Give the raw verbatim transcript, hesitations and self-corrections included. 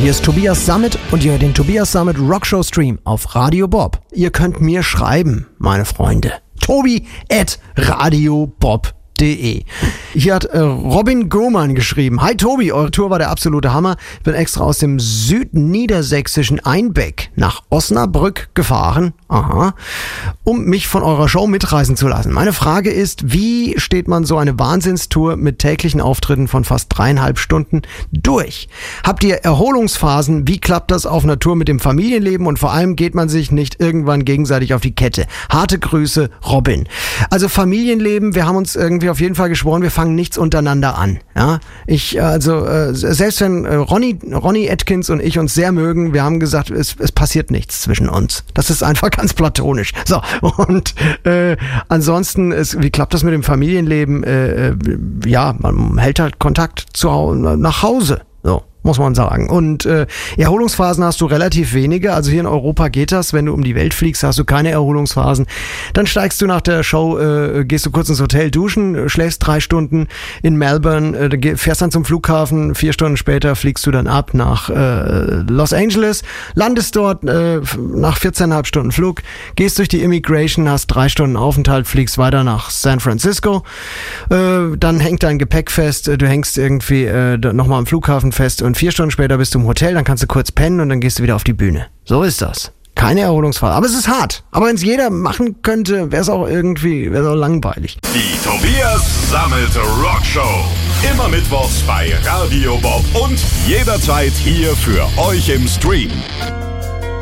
Hier ist Tobias Sammet und ihr hört den Tobias Sammet Rockshow Stream auf Radio Bob. Ihr könnt mir schreiben, meine Freunde. Tobi at radiobob punkt de. Hier hat äh, Robin Gohmann geschrieben: Hi Tobi, eure Tour war der absolute Hammer. Ich bin extra aus dem südniedersächsischen Einbeck nach Osnabrück gefahren, aha, um mich von eurer Show mitreisen zu lassen. Meine Frage ist, wie steht man so eine Wahnsinnstour mit täglichen Auftritten von fast dreieinhalb Stunden durch? Habt ihr Erholungsphasen? Wie klappt das auf einer Tour mit dem Familienleben? Und vor allem geht man sich nicht irgendwann gegenseitig auf die Kette? Harte Grüße, Robin. Also Familienleben, wir haben uns irgendwie auf jeden Fall geschworen, wir fangen nichts untereinander an. Ja, ich, also, äh, selbst wenn äh, Ronny, Ronny Atkins und ich uns sehr mögen, wir haben gesagt, es, es passiert nichts zwischen uns. Das ist einfach ganz platonisch. So, und äh, ansonsten, ist, wie klappt das mit dem Familienleben? Äh, äh, ja, man hält halt Kontakt zu, nach Hause. So, muss man sagen. Und äh, Erholungsphasen hast du relativ wenige. Also hier in Europa geht das. Wenn du um die Welt fliegst, hast du keine Erholungsphasen. Dann steigst du nach der Show, äh, gehst du kurz ins Hotel duschen, schläfst drei Stunden in Melbourne, äh, fährst dann zum Flughafen. Vier Stunden später fliegst du dann ab nach äh, Los Angeles, landest dort äh, nach vierzehneinhalb Stunden Flug, gehst durch die Immigration, hast drei Stunden Aufenthalt, fliegst weiter nach San Francisco. Äh, dann hängt dein Gepäck fest, du hängst irgendwie äh, nochmal am Flughafen fest und vier Stunden später bist du im Hotel, dann kannst du kurz pennen und dann gehst du wieder auf die Bühne. So ist das. Keine Erholungsphase. Aber es ist hart. Aber wenn es jeder machen könnte, wäre es auch irgendwie, wäre es auch langweilig. Die Tobias Sammet Rockshow. Immer mittwochs bei Radio Bob und jederzeit hier für euch im Stream.